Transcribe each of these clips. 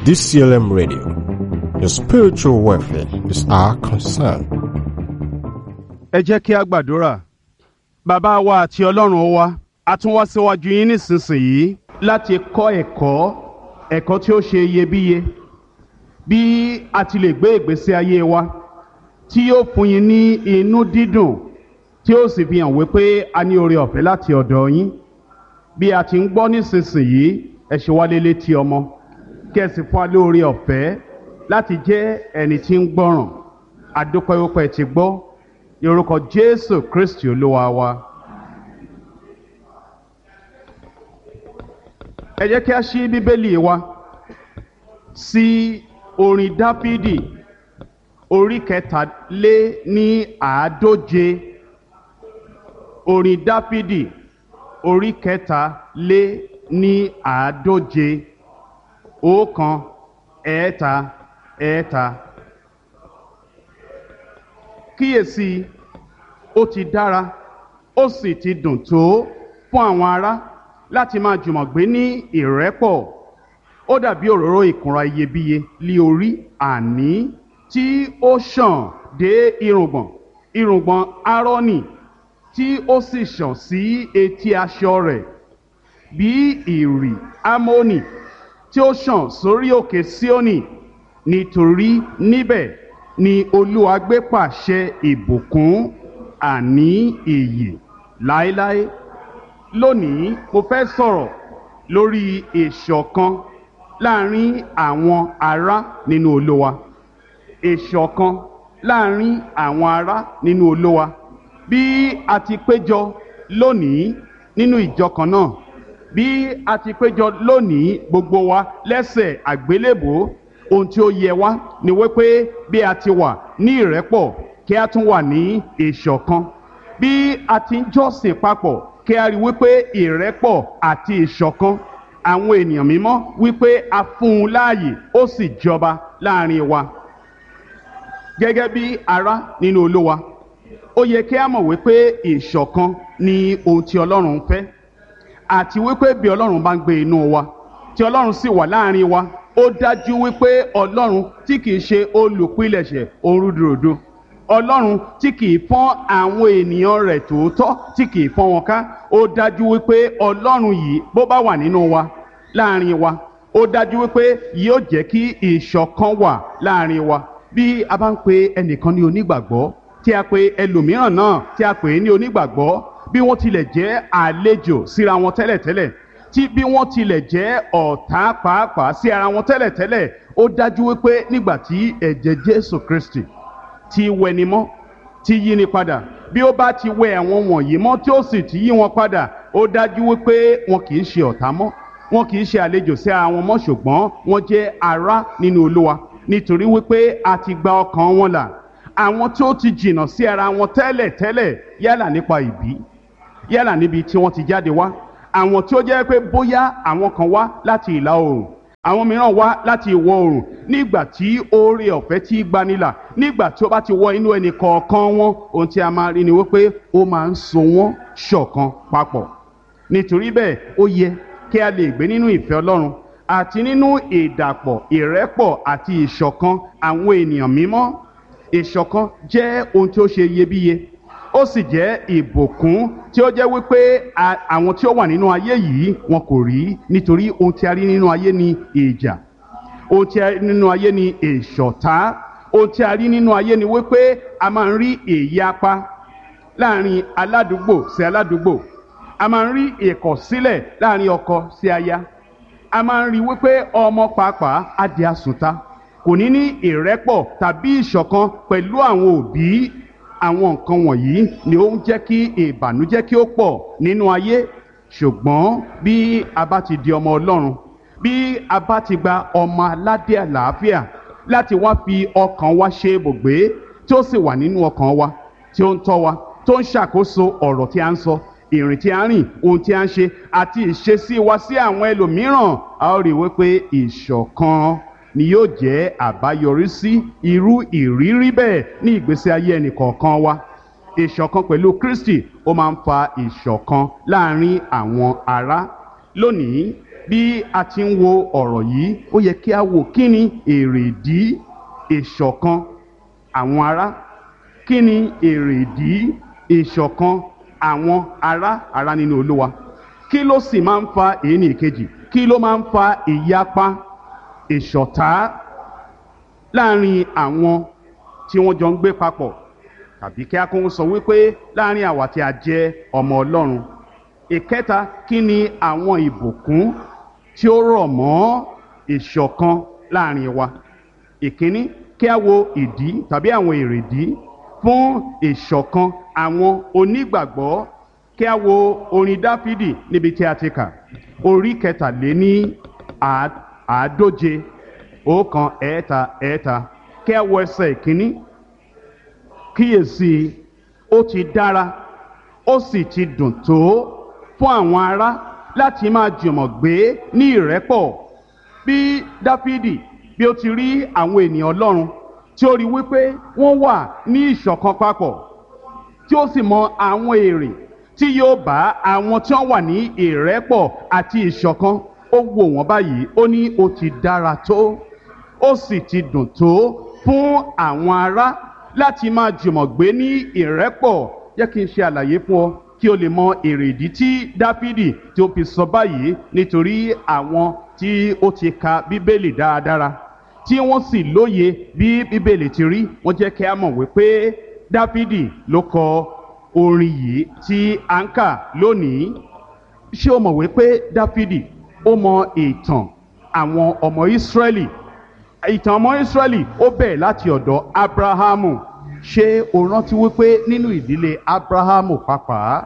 DCLM Radio. Your spiritual welfare is our concern. Ẹ jẹ́ kí a gbàdúrà. Bàbá wa àti Ọlọ́run wa, a tún wá síwájú yín nísinsìnyí láti kọ́ ẹ̀kọ́ tí ó ṣe iyebíye bí a ti lè gbé ìgbésí ayé wa tí yóò fún yín ní inú dídùn tí ó sì fi hàn wípé a ní oore ọ̀fẹ́ láti ọ̀dọ̀ yín. Bí a ti ń gbọ́ nísinsìnyí, ẹ ṣe wá létí ọmọ kí ẹ sì fún wa lóore ọ̀fẹ́ láti jẹ́ ẹni tí ń gbọ́ràn. Adúpẹ́ wípé ẹ ti gbọ́ ní orúkọ Jésù Kristi Olúwa wa. Ẹ jẹ́ kí a ṣí Bíbélì wa sí orin Dáfídì orí 140. Orin Dáfídì orí 140. 1 ẹ̀ẹ́ta ẹ̀ẹ́ta. Kíyèsí, ó ti dára ó sì ti dùn tó fún àwọn ará láti máa jùmọ̀ gbé ní ìrẹ́pọ̀. Ó dàbí òróró ìkunra iyebíye lí orí, àní tí ó ṣàn dé irùngbọ̀n Árónì, tí ó sì ṣàn sí etí aṣọ rẹ̀, bí ìrì Ámónì tí ó ṣàn sórí òkè Síónì. Nítorí níbẹ̀ ni Olúwa gbé pàṣẹ ìbùkún, àní ìyè láéláé. Lónìí mo fẹ́ sọ̀rọ̀ lórí ìṣọ̀kan láàrin àwọn ará nínú Olúwa. Ìṣọ̀kan láàrin àwọn ará nínú Olúwa. Bí a ti péjọ lónìí nínú ìjọ kan náà, bí a ti péjọ lónìí gbogbo wa lẹ́sẹ̀ àgbélébùú, ohun tí ó yẹ wá ni wípé bí a ti wà ní ìrẹ́pọ̀ kí a tún wà ní ìṣọ̀kan. Bí a ti ń jọ́sìn papọ̀ kí a rí wípé ìrẹ́pọ̀ àti ìṣọ̀kan àwọn ènìyàn mímọ́ wípé a fún un láàyè ó sì jọba láàrin wa. Gẹ́gẹ́ bí ará nínú Olúwa, ó yẹ kí a mọ̀ wípé ìṣọ̀kan ni ohun tí Ọlọ́run fẹ́, àti wípé bí Ọlọ́run bá ń gbé inú wa tí Ọlọ́run sì wà láàrin wa, ó dájú wípé Ọlọ́run tí kìí ṣe olùpilẹ̀ṣẹ̀ orúdurùdu, Ọlọ́run tí kìí fọ́n àwọn ènìyàn rẹ̀ tòótọ́ tí kìí fọ́n wọn ká, ó dájú wípé Ọlọ́run yìí bó bá wà nínú wa láàrin wa, ó dájú wípé yóò jẹ́ kí ìṣọ̀kan wà láàrin wa. Bí a bá ń pe ẹnìkan ní onígbàgbọ́, tí a pe ẹlòmíràn náà tí a pè é ní onígbàgbọ́, bí wọ́n tilẹ̀ jẹ́ àlejò síra wọn tẹ́lẹ̀tẹ́lẹ̀, tí bí wọ́n tilẹ̀ jẹ́ ọ̀tá pàápàá sí ara wọn tẹ́lẹ̀tẹ́lẹ̀, ó dájú wípé nígbà tí ẹ̀jẹ̀ Jésù Kristi ti wẹni mọ́, ti yí ni padà, bí ó bá ti wẹ àwọn wọ̀nyí mọ́ tí ó sì ti yí wọn padà, ó dájú wípé wọn kì í ṣe ọ̀tá mọ́, wọn kì í ṣe àlejò sí ara wọn mọ́, ṣùgbọ́n wọn jẹ́ ará nínú Olúwa, nítorí wípé a ti gba ọkàn wọn là. Àwọn tí ó ti jìnnà sí ara wọn tẹ́lẹ̀tẹ́lẹ̀, yálà nípa ìbí, yálà níbi tí wọ́n ti jáde wá, àwọn tí ó jẹ́ pé bóyá àwọn kan wá láti ìlà oòrùn, àwọn mìíràn wá láti ìwọ̀ oòrùn, nígbà tí oore ọ̀fẹ́ tí gbanilà, nígbà tí ó bá ti wọ inú ẹnì kọ̀ọ̀kan wọn, ohun tí a máa rí ni wípé ó máa ń so wọ́n ṣọ̀kan papọ̀. Nítorí bẹ́ẹ̀ ó yẹ kí a lè gbé nínú ìfẹ́ Ọlọ́run àti nínú ìdàpọ̀, ìrẹ́pọ̀ àti ìṣọ̀kan àwọn ènìyàn mímọ́. Ìṣọ̀kan jẹ́ ohun tí ó ṣe iyebíye, ó sì jẹ́ ìbùkún tí ó jẹ́ wípé àwọn tí ó wà nínú ayé yìí wọn kò rí, nítorí ohun tí a rí nínú ayé ni ìjà, ohun tí a rí nínú ayé ni ìṣọ̀tá, ohun tí a rí nínú ayé ni wípé a máa ń rí ìyapa láàrin aládùúgbò sí aládùúgbò, a máa ń rí ìkọ̀sílẹ̀ láàrin ọkọ sí aya, a máa ń rí wípé ọmọ pàápàá á di àsùntà, kò ní ní ìrẹ́pọ̀ tàbí ìṣọ̀kan pẹ̀lú àwọn òbí. Àwọn nǹkan wọ̀nyí ni ó ń jẹ́ kí ìbànújẹ́ kí ó pọ̀ nínú ayé. Ṣùgbọ́n bí a bá ti di ọmọ Ọlọ́run, bí a bá ti gba ọmọ aládé àlàáfíà láti wá fi ọkàn wa ṣe ibùgbé, tí ó sì wà nínú ọkàn wa, tí ó ń tọ́ wa, tó ń ṣàkóso ọ̀rọ̀ tí a ń sọ, ìrìn tí a ń rìn, ohun tí a ń ṣe àti ìṣesí wa sí àwọn ẹlòmíràn, a ó rí wípé ìṣọ̀kan ni yóò jẹ́ àbáyọrí sí irú ìrírí bẹ́ẹ̀ ní ìgbésí ayé ẹnìkọ̀ọ̀kan wa. Ìṣọ̀kan pẹ̀lú Kristi ó máa ń fa ìṣọ̀kan láàrin àwọn ará. Lónìí bí a ti ń wo ọ̀rọ̀ yìí ó yẹ kí a wò kí ni èrèdí ìṣọ̀kan àwọn ará, kí ni èrèdí ìṣọ̀kan àwọn ará nínú Olúwa, kí ló sì máa ń fa èyí ìkejì, kí ló máa ń fa ìyapa ìṣọ̀tá láàrin àwọn tí wọ́n jọ ń gbé papọ̀, tàbí kí a kún sọ wípé láàrin àwa tí a jẹ́ ọmọ Ọlọ́run. Ìkẹta, kí ni àwọn ìbùkún tí ó rọ̀ mọ́ ìṣọ̀kan láàrin wa. Ìkíní, kí a wo ìdí tàbí àwọn èrèdí fún ìṣọ̀kan àwọn onígbàgbọ́. Kí a wo orin Dáfídì níbi tí a ti kà, orí 140, 1, kí a wo ẹsẹ̀ ìkíní. Kíyèsí, ó ti dára, ó sì ti dùn tó fún àwọn ará láti máa jùmọ̀ gbé ní ìrẹ́pọ̀. Bí Dáfídì bí ó ti rí àwọn ènìyàn Ọlọ́run tí ó rí wípé wọ́n wà ní ìṣọ̀kan papọ̀, tí ó sì mọ àwọn èrè tí yóò bá àwọn tí wọ́n wà ní ìrẹ́pọ̀ àti ìṣọ̀kan, ó wò wọ́n báyìí, ó ní ó ti dára tó, ó sì ti dùn tó fún àwọn ará láti máa jùmọ̀ gbé ní ìrẹ́pọ̀. Jẹ́ kí n ṣe àlàyé fún ọ kí o lè mọ èrèdí tí Dáfídì tí ó fi sọ báyìí, nítorí àwọn tí ó ti ka Bíbélì dáradára tí wọ́n sì lóye bí Bíbélì ti rí, wọ́n jẹ́ kí a mọ̀ wípé Dáfídì ló kọ orin yìí tí a ń kà lónìí. Ṣé o mọ̀ wípé Dáfídì ó mọ ìtàn àwọn ọmọ Ísírẹ́lì? Ìtàn ọmọ Ísírẹ́lì ó bẹ̀rẹ̀ láti ọ̀dọ̀ Ábúráhámù. Ṣé o rántí wípé nínú ìdílé Ábúráhámù pàápàá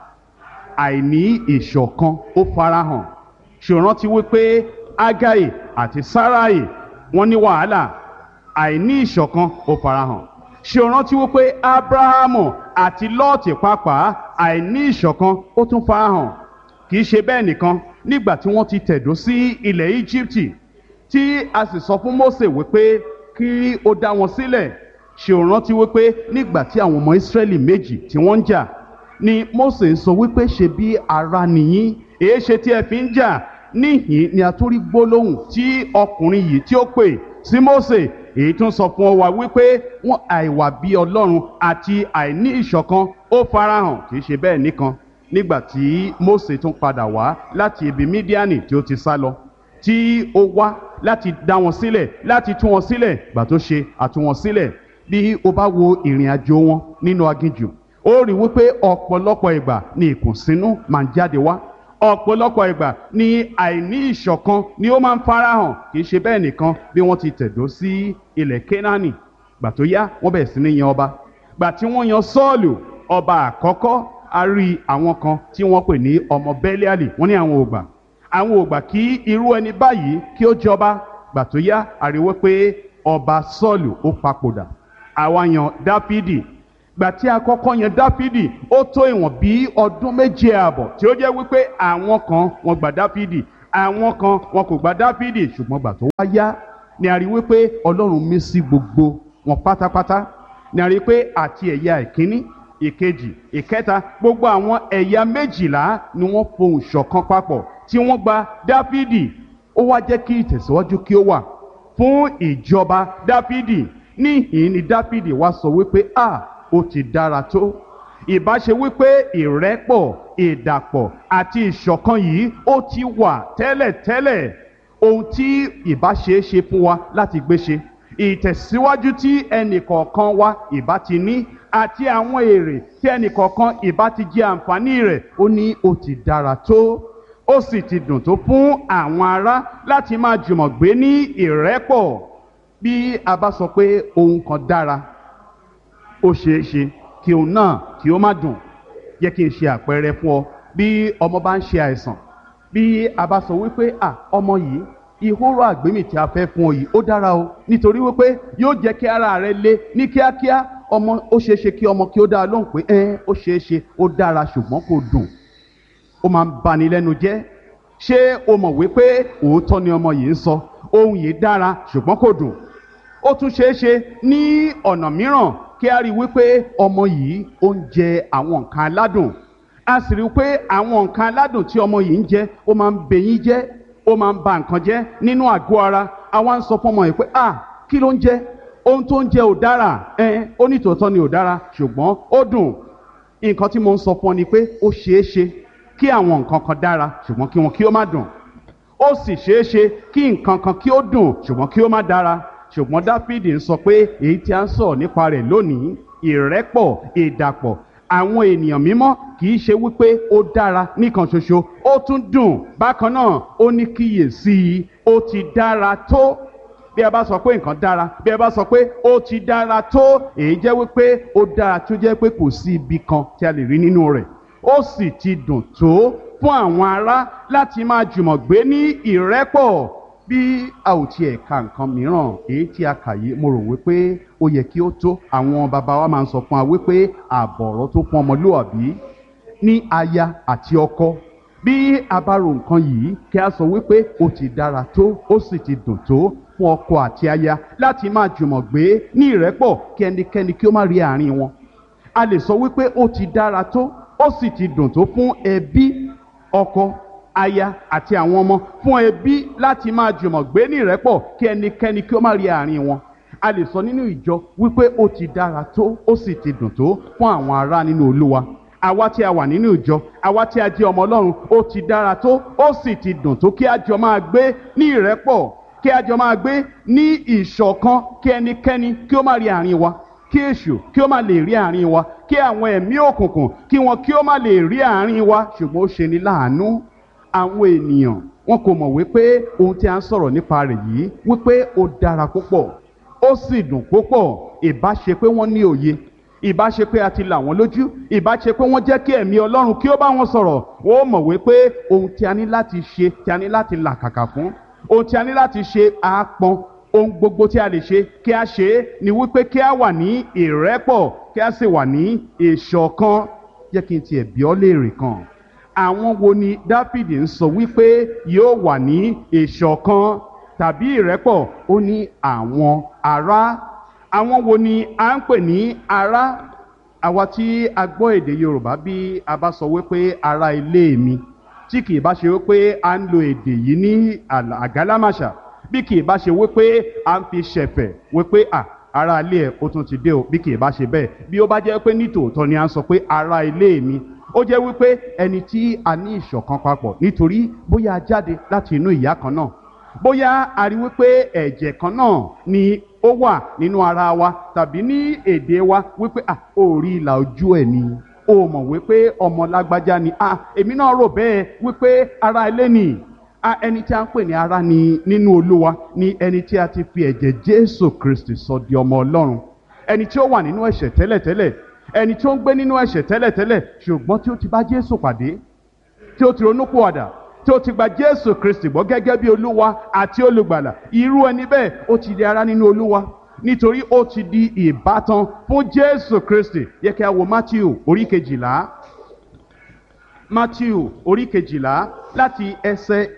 àìní ìṣọ̀kan ó farahàn? Ṣé o rántí wípé Ágáì àti Sáráì wọ́n ní wàhálà, àìní ìṣọ̀kan ó farahàn? Ṣé o rántí wípé Ábúráhámù àti Lọ́ọ̀tì pàápàá àìní ìṣọ̀kan ó tún farahàn? Kì í ṣe bẹ́ẹ̀ nìkan, nígbà tí wọ́n ti tẹ̀dó sí ilẹ̀ Íjíbítì tí a sì sọ fún Mósè wípé kí ó dá wọn sílẹ̀. Ṣé o rántí wípé nígbà tí àwọn ọmọ Ísírẹ́lì méjì tí wọ́n ń jà ni Mósè ń sọ wípé ṣe bí ará nìyín, èé ṣe tí ẹ fi ń jà? Níhìn ni a tún rí gbólóhùn tí ọkùnrin yìí tí ó pè sí Mósè, èyí tún sọ fún wa wípé wọn àìwà bí Ọlọ́run àti àìní ìṣọ̀kan ó farahàn. Kì í ṣe bẹ́ẹ̀ nìkan, nígbà tí Mósè tún padà wá láti ibi Mídíánì tí ó ti sá lọ, tí ó wá láti dá wọn sílẹ̀, láti tú wọn sílẹ̀, gbà tó ṣe àtú wọn sílẹ̀. Bí o bá wo ìrìn àjò wọn nínú aginjù, ó rí wípé ọ̀pọ̀lọpọ̀ ìgbà ni ìkùnsínú máa ń jáde wá, ọ̀pọ̀lọpọ̀ ìgbà ni àìní ìṣọ̀kan ni ó máa ń farahàn. Kì í ṣe bẹ́ẹ̀ nìkan, bí wọ́n ti tẹ̀dó sí ilẹ̀ Kénáánì, gbà tó yá wọ́n bẹ̀rẹ̀ sí ní yan ọba. Gbà tí wọ́n yan Sọ́ọ̀lù ọba àkọ́kọ́, a rí àwọn kan tí wọ́n pè ní ọmọ Bẹ́líálì, wọ́n ní àwọn ò gbà kí irú ẹni báyìí kí ó jọba. Gbà tó yá a rí wípé ọba Sọ́ọ̀lù ó papòdà, àwa yan Dáfídì. Gbà tí a kọ́kọ́ yan Dáfídì, ó tó ìwọ̀n bí ọdún 2.5 tí ó jẹ́ wípé àwọn kan wọ́n gba Dáfídì, àwọn kan wọn kò gba Dáfídì. Ṣùgbọ́n gbà tó wá yá ni a rí wípé Ọlọ́run mí sí gbogbo wọn pátápátá. Ni a rí pé àti ẹ̀yà ìkíní, ìkejì, ìkẹta, gbogbo àwọn ẹ̀yà 12 ni wọ́n fohùn ṣọ̀kan papọ̀ tí wọ́n gba Dáfídì. Ó wá jẹ́ kí ìtẹ̀síwájú kí ó wà fún ìjọba Dáfídì. Níhìn ni Dáfídì wá sọ wípé ó ti dára tó. Ìbá ṣe wípé ìrẹ́pọ̀, ìdàpọ̀ àti ìṣọ̀kan yìí ó ti wà tẹ́lẹ̀tẹ́lẹ̀, ohun tí ìbá ṣe é ṣe fún wa láti gbé ṣe, ìtẹ̀síwájú tí ẹnìkọ̀ọ̀kan wa ìbá ti ní, àti àwọn èrè tí ẹnìkọ̀ọ̀kan ìbá ti jẹ àǹfààní rẹ̀, ó ní ó ti dára tó, ó sì ti dùn tó fún àwọn ará láti máa jùmọ̀ gbé ní ìrẹ́pọ̀. Bí a bá sọ pé ohun kan dára, ó ṣeé ṣe kí òun náà kí ó má dùn. Jẹ́ kí n ṣe àpẹẹrẹ fún ọ. Bí ọmọ bá ń ṣe àìsàn, bí a bá sọ wípé ọmọ yìí, ìhóró àgbémì tí a fẹ́ fún ọ yìí ó dára o, nítorí wípé yóò jẹ́ kí ara rẹ le ní kíákíá. Ọmọ, ó ṣeé ṣe kí ọmọ kí ó dá lóhùn pé ó ṣeé ṣe, ó dára, ṣùgbọ́n kò dùn. Ó máa ń bani lẹ́nu jẹ́. Ṣé o mọ̀ wípé òótọ́ ni ọmọ yìí ń sọ? Ohun yìí dára ṣùgbọ́n kò dùn. Ó tún ṣeé ṣe ní ọ̀nà mìíràn kí a rí wípé ọmọ yìí ó ń jẹ àwọn nǹkan aládùn. A sì rí pé àwọn nǹkan aládùn tí ọmọ yìí ń jẹ ó máa ń bẹyín jẹ́, ó máa ń ba nǹkan jẹ́ nínú àgọ́ ara. Àwa ń sọ fún ọmọ yìí pé kí ló ń jẹ? Ohun tó ń jẹ ò dára. Ó ní tòótọ́ ni ò dára, ṣùgbọ́n ó dùn. Nǹkan tí mo ń sọ fún ọ ni pé ó ṣeé ṣe kí àwọn nǹkan kan dára ṣùgbọ́n kí wọn kí ó má dùn. Ó sì ṣeé ṣe kí nǹkan kan kí ó dùn ṣùgbọ́n kí ó má dára. Ṣùgbọ́n Dáfídì ń sọ pé èyí tí a ń sọ̀rọ̀ nípa rẹ̀ lónìí, ìrẹ́pọ̀, ìdàpọ̀ àwọn ènìyàn mímọ́, kì í ṣe wípé ó dára nìkan ṣoṣo, ó tún dùn bákan náà. Ó ní kíyèsí, ó ti dára tó. Bí a bá sọ pé nǹkan dára, bí a bá sọ pé ó ti dára tó, èyí jẹ́ wípé ó dára tó jẹ́ pé kò sí ibi kan tí a lè rí nínú rẹ̀. Ó sì ti dùn tó fún àwọn ará láti máa jùmọ̀ gbé ní ìrẹ́pọ̀. Bí a ò tiẹ̀ ka nǹkan mìíràn èyí tí a kà yìí, mo rò wípé ó yẹ kí ó tó. Àwọn bàbá wa máa ń sọ fún wa wípé àbọ̀rọ̀ tó fún ọmọlúwàbí ní aya àti ọkọ. Bí a bá ro nǹkan yìí, kí a sọ wípé ó ti dára tó, ó sì ti dùn tó fún ọkọ àti aya láti máa jùmọ̀ gbé ní ìrẹ́pọ̀, kí ẹnikẹ́ni kí ó má rí àárín wọn. A lè sọ wípé ó ti dára tó, ó sì ti dùn tó fún ẹbí, ọkọ, aya àti àwọn ọmọ, fún ẹbí láti máa jùmọ̀ gbé ní ìrẹ́pọ̀, kí ẹnikẹ́ni kí ó má rí àárín wọn. A lè sọ nínú ìjọ wípé ó ti dára tó, ó sì ti dùn tó fún àwọn ará nínú Olúwa. Àwa tí a wà nínú ìjọ, àwa tí a jẹ́ ọmọ Ọlọ́run, ó ti dára tó, ó sì ti dùn tó kí a jọ máa gbé ní ìrẹ́pọ̀, kí a jọ máa gbé ní ìṣọ̀kan, kí ẹnikẹ́ni kí ó má rí àárín wa, kí èṣù kí ó má lè rí àárín wa, kí àwọn ẹ̀mí òkùnkùn kí wọn kí ó má lè rí àárín wa. Ṣùgbọ́n ó ṣe ni láàánú, àwọn ènìyàn wọn kò mọ̀ wípé ohun tí a ń sọ̀rọ̀ nípa rẹ̀ yìí wípé ó dára púpọ̀, ó sì dùn púpọ̀. Ìbá ṣe pé wọ́n ní òye, ìbá ṣe pé a ti là wọ́n lójú, ìbá ṣe pé wọ́n jẹ́ kí ẹ̀mí Ọlọ́run kí ó bá wọn sọ̀rọ̀, wọ́n mọ̀ wípé ohun tí a ní láti ṣe, tí a ní láti làkàkà fún, ohun tí a ní láti ṣe àápọn, ohun gbogbo tí a lè ṣe kí a ṣe é ni wípé kí a wà ní ìrẹ́pọ̀, kí a sì wà ní ìṣọ̀kan. Jẹ́ kí n tiẹ̀ bi ọ́ léèrè kan. Àwọn wo ni Dáfídì ń sọ wípé yóò wà ní ìṣọ̀kan tàbí ìrẹ́pọ̀? Ó ní àwọn ará. Àwọn wo ni à ń pè ní ará? Àwa tí a gbọ́ èdè Yorùbá, bí a bá sọ wípé ará ilé mi, tí kì í bá ṣe wípé à ń lo èdè yìí ní àgálámàṣà, bí kì í bá ṣe wípé à ń fi ṣẹ̀fẹ̀ wípé ará ilé ẹ̀ ó tún ti dé o, bí kì í bá ṣe bẹ́ẹ̀, bí ó bá jẹ́ pé nítòótọ́ ni à ń sọ pé ará ilé mi, ó jẹ́ wípé ẹni tí a ní ìṣọ̀kan papọ̀, nítorí bóyá a jáde láti inú ìyá kan náà, bóyá a rí wípé ẹ̀jẹ̀ kan náà ni ó wà nínú ara wa, tàbí ní èdè wa wípé ó rí ìlà ojú ẹ̀ ni, ó mọ̀ wípé ọmọ lágbájá ni, èmi náà rò bẹ́ẹ̀ wípé ará ilé ni. Ẹni tí a ń pè ní ará ni nínú Olúwa ni ẹni tí a ti fi ẹ̀jẹ̀ Jésù Kristi sọ di ọmọ Ọlọ́run, ẹni tí ó wà nínú ẹ̀ṣẹ̀ tẹ́lẹ̀tẹ́lẹ̀, ẹni tí ó ń gbé nínú ẹ̀ṣẹ̀ tẹ́lẹ̀tẹ́lẹ̀, ṣùgbọ́n tí ó ti bá Jésù pàdé, tí ó ti ronúpìwàdà, tí ó ti gba Jésù Kristi gbọ́ gẹ́gẹ́ bí Olúwa àti olùgbàlà. Irú ẹni bẹ́ẹ̀ ó ti di ará nínú Olúwa, nítorí ó ti di ìbátan fún Jésù Kristi. Yẹ kí a wo Mátíù orí 12. Mátíù orí 12 láti ẹsẹ̀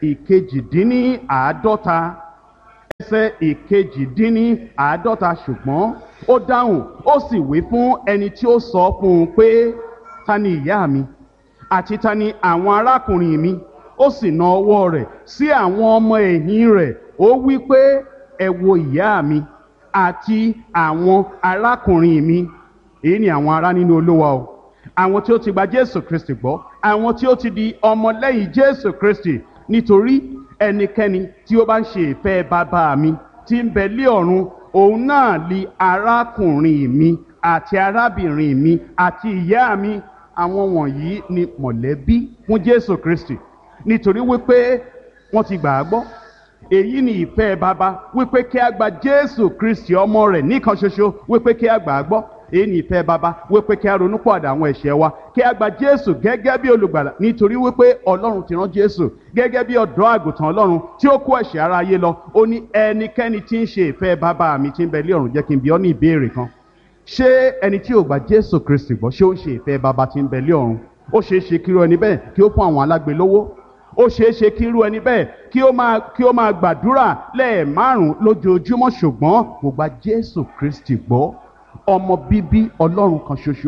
51. Ẹsẹ̀ 51. Ṣùgbọ́n ó dáhùn, ó sì wí fún ẹni tí ó sọ fún un pé, ta ni ìyá mi àti ta ni àwọn arákùnrin mi? Ó sì na ọwọ́ rẹ̀ sí àwọn ọmọ ẹ̀yìn rẹ̀, ó wí pé, ẹ wo ìyá mi àti àwọn arákùnrin mi. Èyí ni àwọn ará nínú Olúwa o, àwọn tí ó ti gba Jésù Kristi gbọ́, àwọn tí ó ti di ọmọlẹ́yìn Jésù Kristi. Nítorí ẹnikẹ́ni tí ó bá ń ṣe ìfẹ́ bàbá mi tí ń bẹ lé ọ̀run, òun náà li arákùnrin mi àti arábìnrin mi àti ìyá mi. Àwọn wọ̀nyí ni mọ̀lẹ́bí fún Jésù Kristi, nítorí wípé wọ́n ti gbà á gbọ́. Èyí ni ìfẹ́ bàbá, wípé kí a gba Jésù Kristi ọmọ rẹ̀ nìkan ṣoṣo, wípé kí a gbà á gbọ́. Èyí ni ìfẹ́ bàbá, wípé kí a ronúpìwàdà àwọn ẹ̀ṣẹ̀ wa, kí a gba Jésù gẹ́gẹ́ bí olùgbàlà, nítorí wípé Ọlọ́run ti rán Jésù gẹ́gẹ́ bí ọ̀dọ́ àgùntàn Ọlọ́run tí ó kó ẹ̀ṣẹ̀ aráyé lọ. Ó ní ẹnikẹ́ni tí ń ṣe ìfẹ́ bàbá mi tí ń bẹ lé ọ̀run. Jẹ́ kí n bi ọ́ ní ìbéèrè kan. Ṣé ẹni tí ò gba Jésù Kristi gbọ́, ṣé ó ń ṣe ìfẹ́ bàbá tí ń bẹ lé ọ̀run? Ó ṣeé ṣe kí irú ẹni bẹ́ẹ̀ kí ó fún àwọn alágbe lówó. Ó ṣeé ṣe kí irú ẹni bẹ́ẹ̀ kí ó máa gbàdúrà lẹ́ẹ̀márùn-ún lójoojúmọ́, ṣùgbọ́n kò gba Jésù Kristi gbọ́, ọmọ bíbí Ọlọ́run kan ṣoṣo.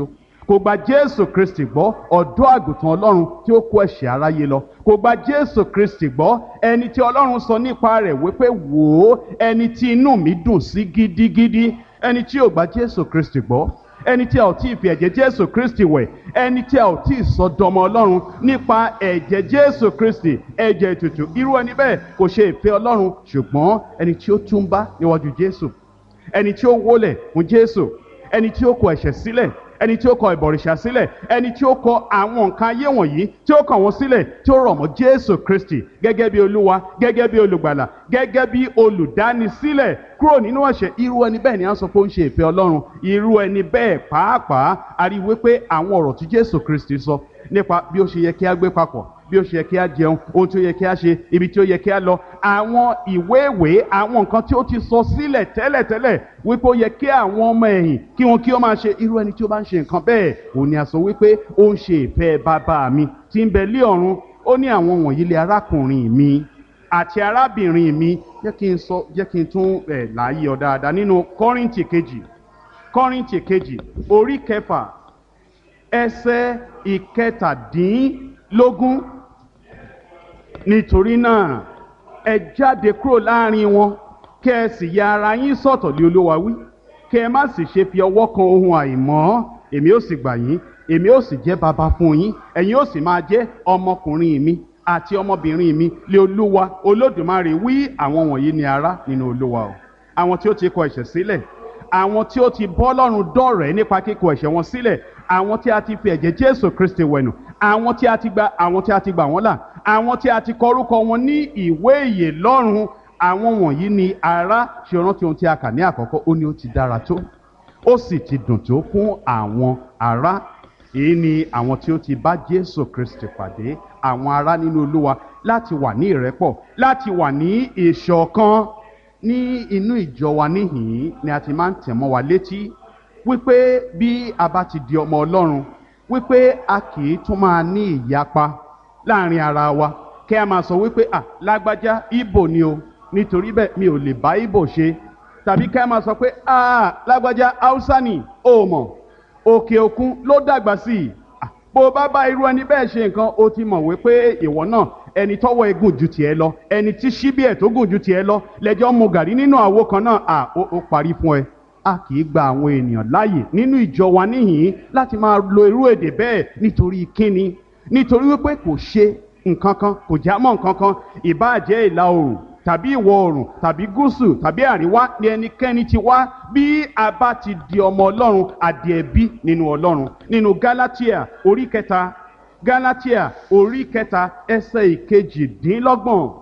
kò gba Jésù Kristi gbọ́, ọ̀dọ́ àgùntàn Ọlọ́run tí ó kó ẹ̀ṣẹ̀ aráyé lọ, kò gba Jésù Kristi gbọ́, ẹni tí Ọlọ́run sọ nípa rẹ̀ wípé wò ó, ẹni tí inú mi dùn sí gidigidi. Ẹni tí ò gba Jésù Kristi gbọ́, ẹni tí a ò tí ì fi ẹ̀jẹ̀ Jésù Kristi wẹ̀, ẹni tí a ò tí ì sọ dọmọ Ọlọ́run nípa ẹ̀jẹ̀ Jésù Kristi, ẹ̀jẹ̀ ètùtù, irú ẹni bẹ́ẹ̀ kò ṣe ìfẹ́ Ọlọ́run. Ṣùgbọ́n ẹni tí ó túnbá níwájú Jésù, ẹni tí ó wólẹ̀ fún Jésù, ẹni tí ó kọ ẹ̀ṣẹ̀ sílẹ̀, ẹni tí ó kọ ìbọ̀rìṣà sílẹ̀, ẹni tí ó kọ àwọn nǹkan ayé wọ̀nyí tí ó kàn wọ́n sílẹ̀, tí ó rọ̀ mọ́ Jésù Kristi gẹ́gẹ́ bí Olúwa, gẹ́gẹ́ bí olùgbàlà, gẹ́gẹ́ bí olùdánisílẹ̀ kúrò nínú ẹ̀ṣẹ̀, irú ẹni bẹ́ẹ̀ ni a ń sọ pé ó ń ṣe ìfẹ́ Ọlọ́run. Irú ẹni bẹ́ẹ̀ pàápàá a rí wípé àwọn ọ̀rọ̀ tí Jésù Kristi sọ nípa bí ó ṣe yẹ kí a gbé papọ̀, bí ó ṣe yẹ kí a jẹun, ohun tí ó yẹ kí a ṣe, ibi tí ó yẹ kí a lọ, àwọn ìwé àwọn nǹkan tí ó ti sọ sílẹ̀ tẹ́lẹ̀tẹ́lẹ̀ wípé ó yẹ kí àwọn ọmọ ẹ̀yìn kí ó máa ṣe, irú ẹni tí ó bá ń ṣe nǹkan bẹ́ẹ̀ òun ni a sọ wípé ó ń ṣe ìfẹ́ bàbá mi tí ń bẹ lé ọ̀run. Ó ní àwọn wọ̀nyí lé arákùnrin mi àti arábìnrin mi. Jẹ́ kí n tún láàyè ọ dáadáa nínú Kọ́ríńtì kejì orí 6 ẹsẹ̀ 17. Nítorí náà ẹ jáde kúrò láàrin wọn, kẹ́ ẹ sì ya ara yín sọ́tọ̀ lé Olúwa wí, kẹ́ ẹ má sì ṣe fi ọwọ́ kan ohun àìmọ́. Èmi ó sì gbà yín, èmi ó sì jẹ́ baba fún yín, ẹ̀yin ó sì máa jẹ́ ọmọkùnrin mi àti ọmọbìnrin mi lé Olúwa Olódùmarè wí. Àwọn wọ̀nyí ni ará nínú Olúwa o, àwọn tí ó ti kọ ẹ̀ṣẹ̀ sílẹ̀, àwọn tí ó ti bọ́ Ọlọ́run dọ̀rẹ́ nípa kíkọ ẹ̀ṣẹ̀ wọn sílẹ̀, àwọn tí a ti fi ẹ̀jẹ̀ Jésù Kristi wẹ̀nù, àwọn tí a ti gbà wọ́n là, àwọn tí a ti kọ orúkọ wọn ní ìwé ìyè lọ́run. Àwọn wọ̀nyí ni ará. Ṣe rántí ohun tí a kà ní àkọ́kọ́, ó ní ó ti dára tó, ó sì ti dùn tó fún àwọn ará. Èyí ni àwọn tí ó ti bá Jésù Kristi pàdé, àwọn ará nínú Olúwa, láti wà ní ìrẹ́pọ̀, láti wà ní ìṣọ̀kan. Ní inú ìjọ wa níhìn-ín ni a ti máa ń tẹ̀ mọ́ wa létí wípé bí a bá ti di ọmọ Ọlọ́run, wípé a kì í tún máa ní ìyapa láàrin ara wa, kí a máa sọ wípé lágbájá Ìgbò ni o, nítorí bẹ́ẹ̀ mi ò lè bá Ìgbò ṣe, tàbí kí a máa sọ pé lágbájá Haúsá ni o mọ̀, òkè òkun ló dàgbà sí i. Bó bá bá irú ẹni bẹ́ẹ̀ ṣe nǹkan, ó ti mọ̀ wípé ìwọ náà ẹni tọ́wọ́ ẹ gùn ju tiẹ̀ lọ, ẹni tí ṣíbí ẹ̀ tó gùn ju tiẹ̀ lọ, lẹ́jọ́ mu gàrí nínú àwo kan náà, ó parí fún ẹ. A kì í gba àwọn ènìyàn láàyè nínú ìjọ wa níhìn-ín láti máa lo irú èdè bẹ́ẹ̀. Nítorí kíni? Nítorí wípé kò ṣe nǹkan kan, kò já mọ́ nǹkan kan. Ìbáà jẹ́ ìlà oòrùn tàbí ìwọ̀ oòrùn tàbí gúúsù tàbí àríwá ni ẹnikẹ́ni ti wá, bí a bá ti di ọmọ Ọlọ́run, àdì ẹ̀bí nínú Ọlọ́run. Nínú Gálátíà orí kẹta ẹsẹ̀ 22.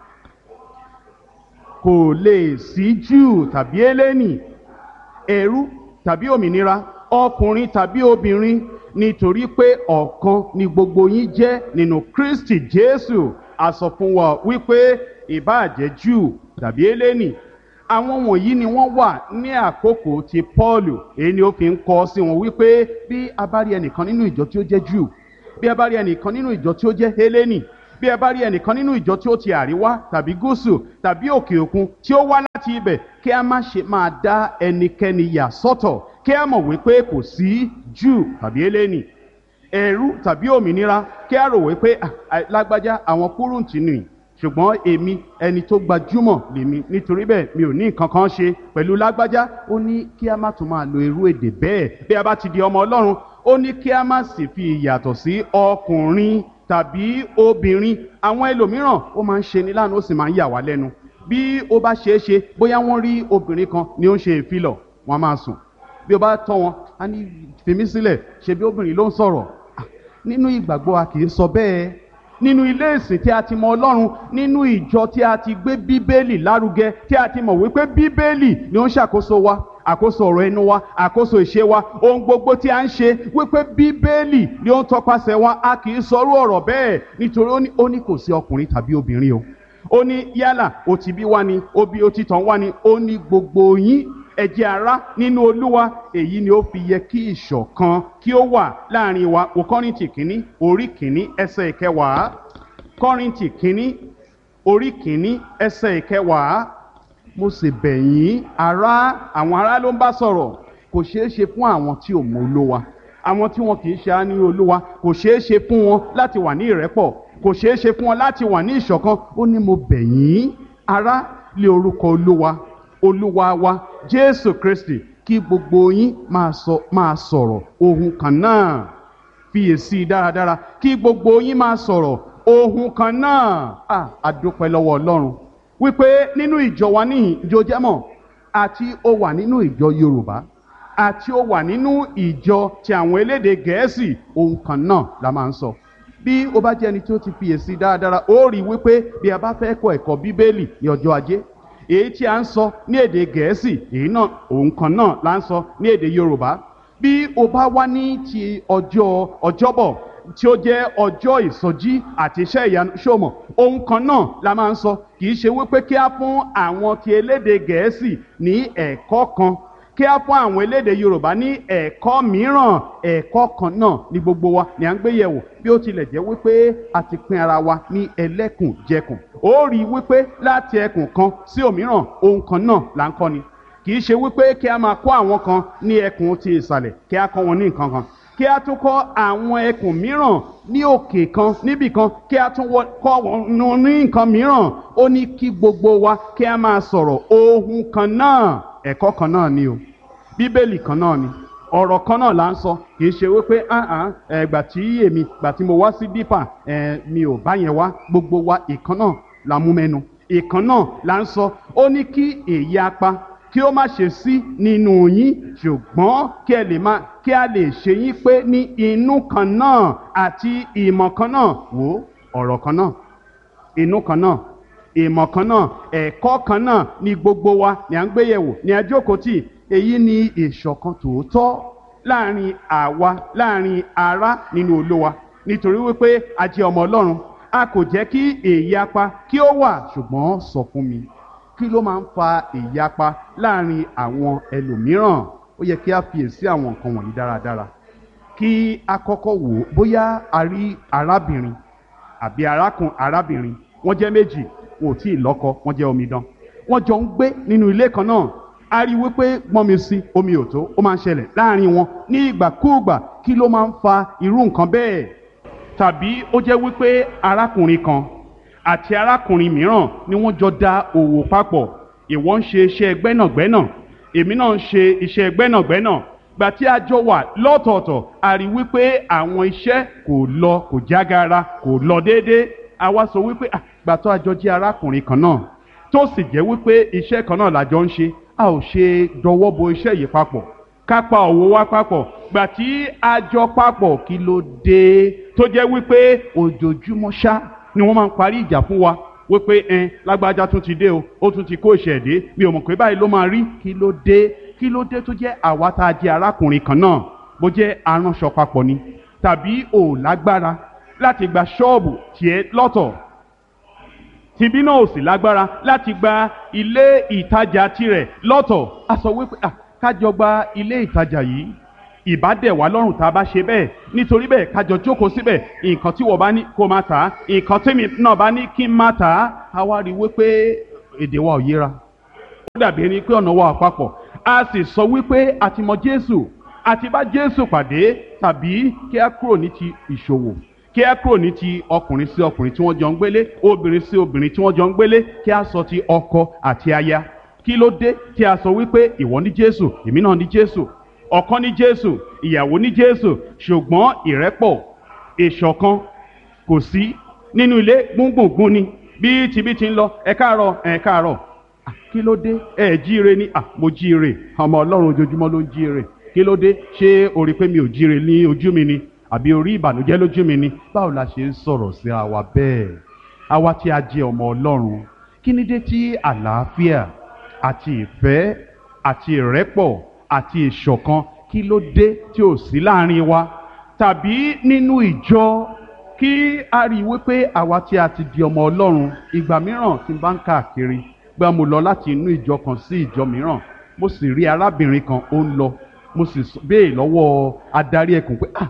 Kò lè sí Júù tàbí Hélénì, ẹrú tàbí òmìnira, ọkùnrin tàbí obìnrin, nítorí pé ọ̀kan ni gbogbo yín jẹ́ nínú Kristi Jésù. A sọ fún wa wípé ìbáà jẹ́ Júù tàbí Hélénì, àwọn wọ̀nyí ni wọ́n wà ní àkókò ti Pọ́ọ̀lù. Èyí ni ó fi ń kọ sí wọn wípé bí a bá rí ẹnìkan nínú ìjọ tí ó jẹ́ Júù, bí a bá rí ẹnìkan nínú ìjọ tí ó jẹ́ Hélénì, bí ẹ bá rí ẹnìkan nínú ìjọ tí ó ti àríwá tàbí gúúsù tàbí òkè òkun tí ó wá láti ibẹ̀, kí a má ṣe máa dá ẹnikẹ́ni yà sọ́tọ̀, kí a mọ̀ wípé kò sí Júù tàbí Hélénì, ẹrú tàbí òmìnira, kí a rò wípé lágbájá àwọn kúrúǹtì nì, ṣùgbọ́n èmi ẹni tó gbajúmọ̀ lèmi, nítorí bẹ́ẹ̀ mi ò ní nǹkan kan ṣe pẹ̀lú lágbájá. Ó ní kí a má tún máa lo irú èdè bẹ́ẹ̀ bí a bá ti di ọmọ Ọlọ́run. Ó ní kí a má sì fi ìyàtọ̀ sí ọkùnrin tàbí obìnrin. Àwọn ẹlòmíràn ó máa ń ṣe ní láàánú, ó sì máa ń yà wá lẹ́nu. Bí ó bá ṣeé ṣe, bóyá wọ́n rí obìnrin kan ni ó ń ṣe ìfilọ̀, wọ́n máa sùn. Bí ó bá tọ́ wọn, a ní fèmí sílẹ̀, ṣe bí obìnrin ló ń sọ̀rọ̀. Nínú ìgbàgbọ́ a kì í sọ bẹ́ẹ̀. Nínú ilé ìsìn tí a ti mọ Ọlọ́run, nínú ìjọ tí a ti gbé Bíbélì lárugẹ, tí a ti mọ̀ wípé Bíbélì ni ó ń ṣàkóso wa, àkóso ọ̀rọ̀ ẹnu wa, àkóso ìṣe wa, ohun gbogbo tí a ń ṣe, wípé Bíbélì ni ó ń tọpasẹ̀ wa. A kì í sọrú ọ̀rọ̀ bẹ́ẹ̀, nítorí ó ní kò sí ọkùnrin tàbí obìnrin o. Ó ní yálà ó ti bí wá ni, ó bí ó ti tàn wá ni, ó ní gbogbo yín ẹ jẹ́ ará nínú Olúwa. Èyí ni ó fi yẹ kí ìṣọ̀kan kí ó wà láàrin wa. Wo Kọ́ríńtì kínní orí kínní ẹsẹ̀ 10. Kọ́ríńtì kínní orí kínní ẹsẹ̀ 10. Mo sì bẹ̀ yín ará, àwọn ará ló ń bá sọ̀rọ̀. Kò ṣeé ṣe fún àwọn tí ò mọ Olúwa àwọn tí wọn kì í ṣe àní olúwa kò ṣeé ṣe fún wọn láti wà ní ìrẹ́pọ̀, kò ṣeé ṣe fún wọn láti wà ní ìṣọ̀kan. Ó ní mo bẹ̀ yín ará lé orúkọ olúwa wa Jésù Kristi kí gbogbo yín máa sọ̀rọ̀ ohun kan náà. Fiyèsí dáradára, kí gbogbo yín máa sọ̀rọ̀ ohun kan náà. A dúpẹ́ lọ́wọ́ Ọlọ́run wípé nínú ìjọ wa níhìn ìjọ jẹ́mọ̀, àti ó wà nínú ìjọ Yorùbá àti ó wà nínú ìjọ ti àwọn elédè Gẹ̀ẹ́sì, ohun kan náà la máa ń sọ. Bí o bá jẹ́ ẹni tí ó ti fiyèsí dáradára, ó rí wípé bí a bá fẹ́ kọ́ ẹ̀kọ́ Bíbélì ní ọjọ́ Ajé, èyí tí a ń sọ ní èdè Gẹ̀ẹ́sì, èyí náà ohun kan náà la ń sọ ní èdè Yorùbá. Bí o bá wá ní ti ọjọ́ Ọjọ́bọ̀ tí ó jẹ́ ọjọ́ ìsọjí àti iṣẹ́ ìyanu, ṣòmọ̀ ohun kan náà la máa ń sọ. Kì í ṣe wípé kí á fún àwọn ti elédè Gẹ̀ẹ́sì ní ẹ̀kọ́ kan, kí á fún àwọn elédè Yorùbá ní ẹ̀kọ́ mìíràn. Ẹ̀kọ́ kan náà ni gbogbo wa ni à ń gbé yẹ̀wò, bí ó tilẹ̀ jẹ́ wípé a ti pín ara wa ní ẹlẹ́kùnjẹkùn. Ó rí wípé láti ẹkùn kan sí òmíràn ohun kan náà là ń kọ́ ni. Kì í ṣe wípé kí a máa kọ́ àwọn kan ní ẹkùn ti ìsàlẹ̀ kí a kọ́ wọn ní nǹkan kan, kí a tún kọ́ àwọn ẹkùn mìíràn ní òkè kan níbì kan kí a tún kọ́ wọn ní nǹkan mìíràn. Ó ní kí gbogbo wa kí a máa sọ̀rọ̀ ohun kan náà. Ẹ̀kọ́ kan náà ni o, Bíbélì kan náà ni, ọ̀rọ̀ kan náà là ń sọ. Kì í ṣe wípé gbà tí mo wá sí dípà mi ò bá yẹn wá. Gbogbo wa ìkan náà la mú mẹ́nu, ìkan náà là ń sọ. Ó ní kí èyí apá kí ó má ṣe sí nínú yín, ṣùgbọ́n kí a lè ṣe yín pé ní inú kan náà àti ìmọ̀ kan náà. Wò ọ̀rọ̀ kan náà, inú kan náà, ìmọ̀ kan náà, ẹ̀kọ́ kan náà ni gbogbo wa ni à ń gbé yẹ̀wò ní àjókòó tì. Èyí ni ìṣọ̀kan tòótọ́ láàrin àwa, láàrin ará nínú Olúwa, nítorí wípé a jẹ́ ọmọ Ọlọ́run. A kò jẹ́ kí èyapa kí ó wà, ṣùgbọ́n sọ fún mi, kí ló máa ń fa ìyapa láàrin àwọn ẹlòmíràn? Ó yẹ kí a fiyèsí àwọn nǹkan wọ̀nyí dáradára. Kí a kọ́kọ́ wò ó bóyá a rí arábìnrin àbí arábìnrin, wọ́n jẹ́ méjì, wọn ò tí ì lọ́kọ, wọ́n jẹ́ omidan, wọ́n jọ ń gbé nínú ilé kan náà. A rí wípé gbọ́n mi sí omi ò tó, ó máa ń ṣẹlẹ̀ láàrin wọn ní ìgbàkúùgbà. Kí ló máa ń fa irú nǹkan bẹ́ẹ̀? Tàbí ó jẹ́ wípé arákùnrin kan àti arákùnrin mìíràn ni wọ́n jọ dá òwò papọ̀. Ìwọ ń ṣe iṣẹ́ gbẹ́nàgbẹ́nà, èmi náà ń ṣe iṣẹ́ gbẹ́nàgbẹ́nà. Gbà tí a jọ wà lọ́tọ̀ọ̀tọ̀, a rí wípé àwọn iṣẹ́ kò jágara, kò lọ déédéé. A wá sọ wípé gbà tó a jọ jẹ́ arákùnrin kan náà, tó sì jẹ́ wípé iṣẹ́ kan náà la jọ ń ṣe, a ò ṣe dọwọ́ bo iṣẹ́ yìí papọ̀, ká pa òwò wa papọ̀. Gbà tí a jọ papọ̀, kí ló dé tó jẹ́ wípé ojoojúmọ́ ṣá ni wọ́n máa ń parí ìjà fún wa wípé lágbájá tún ti dé o, ó tún ti kó ìṣẹ̀ dé, mi ò mọ̀ pé báyìí ló máa rí. Kí ló dé tó jẹ́ àwa tá a jẹ́ arákùnrin kan náà, bó jẹ́ aránṣọ papọ̀ ni, tàbí ò lágbára láti gba ṣọ́ọ̀bù tiẹ̀ lọ́tọ̀, tìbí náà ò sì lágbára láti gba ilé ìtajà tirẹ̀ lọ́tọ̀. A sọ wípé kájọ gba ilé ìtajà yìí, ìbá dẹ̀ wá lọ́rùn tá a bá ṣe bẹ́ẹ̀. Nítorí bẹ́ẹ̀ kájọ jókòó síbẹ̀, nǹkan tí wọ́n bá ní kó máa tà á, nǹkan tèmi náà bá ní kí n máa tà á. A wá rí wípé èdè wa ò yéra, ó dàbí ẹni pé ọ̀nà wa àpapọ̀. A sì sọ wípé a ti mọ Jésù, a ti bá Jésù pàdé. Tàbí kí a kúrò ní ti ìṣòwò, kí a kúrò ní ti ọkùnrin sí ọkùnrin tí wọ́n jọ ń gbélé, obìnrin sí obìnrin tí wọ́n jọ ń gbélé, kí a sọ ti ọkọ àti aya. Kí ló dé tí a sọ wípé ìwọ ní Jésù, èmi náà ní Jésù, ọkọ ní Jésù, ìyàwó ní Jésù, ṣùgbọ́n ìrẹ́pọ̀, ìṣọ̀kan kò sí nínú ilé? Gbùngbùngbùn ni, bí tibí ti ń lọ, ẹ káàárọ̀. Kí ló dé? Jíire ni. Mo jíire, ọmọ Ọlọ́run ojoojúmọ́ ló ń jíire. Kí ló dé? Ṣé o rí pé mi ò jíire ní ojú mi ni? Àbí orí ìbànújẹ́ lójú mi ni? Báwo la ṣe ń sọ̀rọ̀ sí àwa bẹ́ẹ̀? Àwa tí a jẹ́ ọmọ Ọlọ́run, kí ni dé tí àlàáfíà àti ìfẹ́ àti ìrẹ́pọ̀ àti ìṣọ̀kan, kí ló dé tí ò sí láàrin wa? Tàbí nínú ìjọ, kí a rí wípé àwa tí a ti di ọmọ Ọlọ́run, ìgbà mìíràn tí n bá ń káàkiri, gbà mo lọ láti inú ìjọ kan sí ìjọ mìíràn, mo sì rí arábìnrin kan ó ń lọ, mo sì béè lọ́wọ́ adarí ẹkùn pé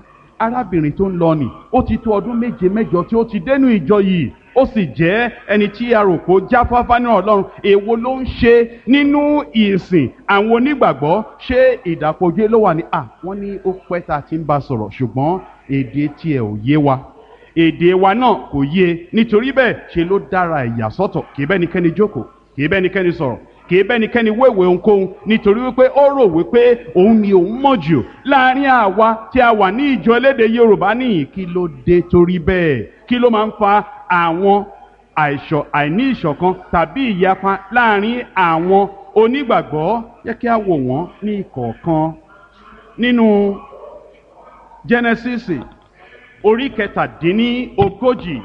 arábìnrin tó ń lọ nì ó ti tó ọdún méje mẹ́jọ tí ó ti dénú ìjọ yìí ó sì jẹ́ ẹni tí a rò kó jáfáfá ní Ọlọ́run, èwo ló ń ṣe nínú ìsìn àwọn onígbàgbọ́? ṣé ìdàpọ̀jù ló wà ní wọ́n ní ó pẹ́ tá a ti ń bá sọ̀rọ̀ ṣùgbọ́n èdè tiẹ̀ ò yé wa, èdè wa náà kò yé, nítorí bẹ́ẹ̀ ṣe ló dára ẹ̀yà sọ́tọ̀, kì í bẹ́nikẹ́ni jókòó, kì í bẹ́nikẹ́ni sọ̀rọ̀, kì í bẹ́nikẹ́ni wéwèé ohunkóhun, nítorí wípé ó rò wípé òun ni òun mọ̀ jù láàrin àwa tí a wà ní ìjọ elédè Yorùbá nìyí. Kí ló dé torí bẹ́ẹ̀? Kí ló máa ń fa àwọn àìní ìṣọ̀kan tàbí ìyapa láàrin àwọn onígbàgbọ́? Jẹ́ kí a wò wọ́n ní ìkọ̀ọ̀kan. Nínú Jẹ́nẹ́sísì orí kẹtàdínlógójì,